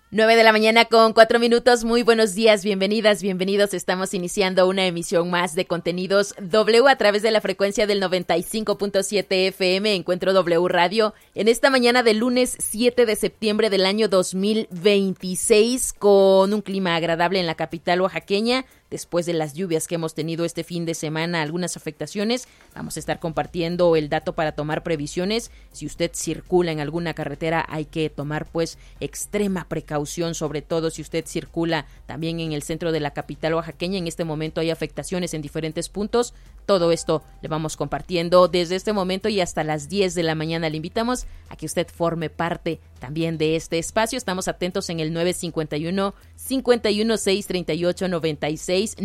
9 de la mañana con 4 minutos. Muy buenos días, bienvenidas, bienvenidos. Estamos iniciando una emisión más de Contenidos W a través de la frecuencia del 95.7 FM, Encuentro W Radio, en esta mañana de lunes 7 de septiembre del año 2026, con un clima agradable en la capital oaxaqueña. Después de las lluvias que hemos tenido este fin de semana, algunas afectaciones, vamos a estar compartiendo el dato para tomar previsiones. Si usted circula en alguna carretera, hay que tomar pues extrema precaución, sobre todo si usted circula también en el centro de la capital oaxaqueña. En este momento hay afectaciones en diferentes puntos. Todo esto le vamos compartiendo desde este momento y hasta las 10 de la mañana. Le invitamos a que usted forme parte también de este espacio. Estamos atentos en el 951-516-3896,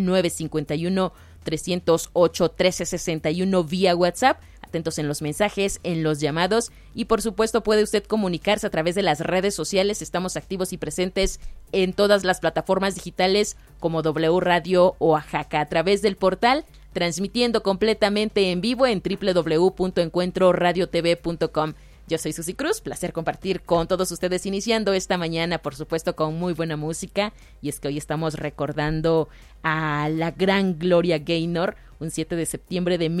951-308-1361 vía WhatsApp. Atentos en los mensajes, en los llamados y por supuesto puede usted comunicarse a través de las redes sociales. Estamos activos y presentes en todas las plataformas digitales como W Radio Oaxaca, a través del portal, transmitiendo completamente en vivo en www.encuentroradiotv.com. Yo soy Susi Cruz, placer compartir con todos ustedes iniciando esta mañana, por supuesto con muy buena música, y es que hoy estamos recordando a la gran Gloria Gaynor. Un 7 de septiembre de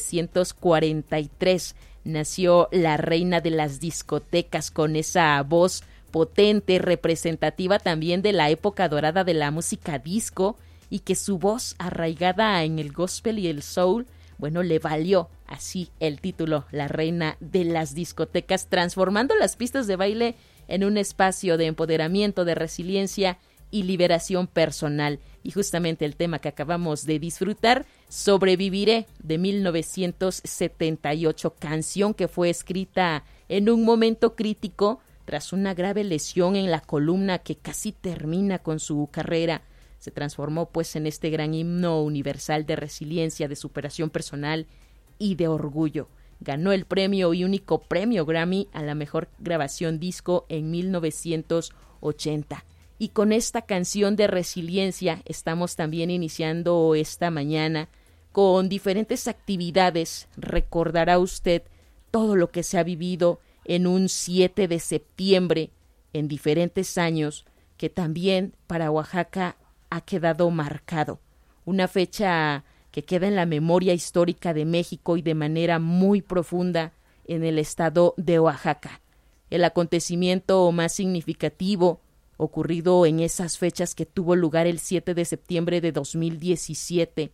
1943 nació la reina de las discotecas, con esa voz potente, representativa también de la época dorada de la música disco, y que su voz arraigada en el gospel y el soul, bueno, le valió así el título, la reina de las discotecas, transformando las pistas de baile en un espacio de empoderamiento, de resiliencia y liberación personal. Y justamente el tema que acabamos de disfrutar, Sobreviviré, de 1978, canción que fue escrita en un momento crítico tras una grave lesión en la columna que casi termina con su carrera. Se transformó pues en este gran himno universal de resiliencia, de superación personal y de orgullo. Ganó el premio y único premio Grammy a la mejor grabación disco en 1980. Y con esta canción de resiliencia estamos también iniciando esta mañana con diferentes actividades. Recordará usted todo lo que se ha vivido en un 7 de septiembre en diferentes años, que también para Oaxaca ha quedado marcado. Una fecha que queda en la memoria histórica de México y de manera muy profunda en el estado de Oaxaca. El acontecimiento más significativo ocurrido en esas fechas, que tuvo lugar el 7 de septiembre de 2017,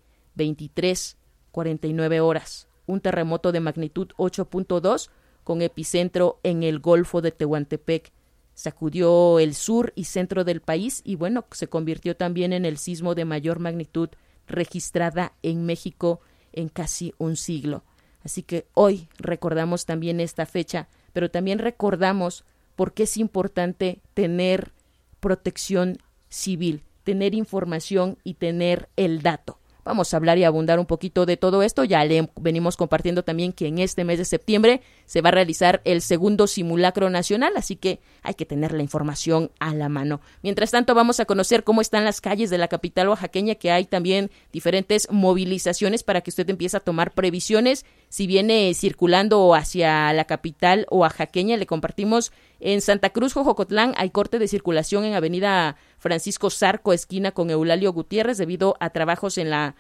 23:49 horas. Un terremoto de magnitud 8.2 con epicentro en el Golfo de Tehuantepec. Sacudió el sur y centro del país y bueno, se convirtió también en el sismo de mayor magnitud registrada en México en casi un siglo. Así que hoy recordamos también esta fecha, pero también recordamos por qué es importante tener protección civil, tener información y tener el dato. Vamos a hablar y abundar un poquito de todo esto. Ya le venimos compartiendo también que en este mes de septiembre se va a realizar el segundo simulacro nacional, así que hay que tener la información a la mano. Mientras tanto, vamos a conocer cómo están las calles de la capital oaxaqueña, que hay también diferentes movilizaciones para que usted empiece a tomar previsiones. Si viene circulando hacia la capital oaxaqueña, le compartimos en Santa Cruz, Jojocotlán, hay corte de circulación en avenida Francisco Zarco, esquina con Eulalio Gutiérrez, debido a trabajos en la